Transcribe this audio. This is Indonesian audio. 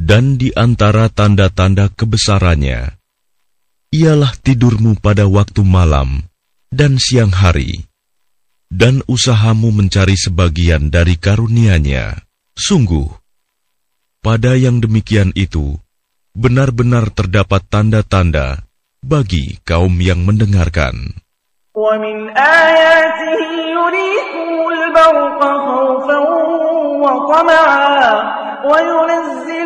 Dan di antara tanda-tanda kebesarannya, ialah tidurmu pada waktu malam dan siang hari, dan usahamu mencari sebagian dari karunia-Nya. Sungguh, pada yang demikian itu, benar-benar terdapat tanda-tanda bagi kaum yang mendengarkan. وَمِنْ آيَاتِهِ يُرِيكُمُ الْبَرْقَ خَوْفًا وَطَمَعًا وَيُنَزِّلُ